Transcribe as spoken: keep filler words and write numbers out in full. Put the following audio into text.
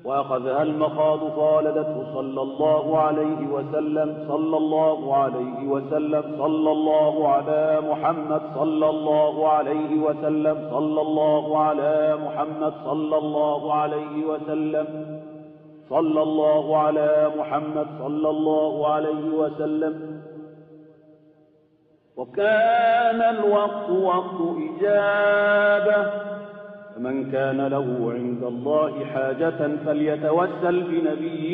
وأخذها المخاض فولدته صلى الله عليه وسلم صلى الله عليه وسلم صلى الله على محمد صلى الله عليه وسلم صلى الله على محمد صلى الله عليه وسلم صلى الله على محمد صلى الله عليه وسلم. وكان الوقت وقت إجابة، فمن كان له عند الله حاجة فليتوسل بنبيه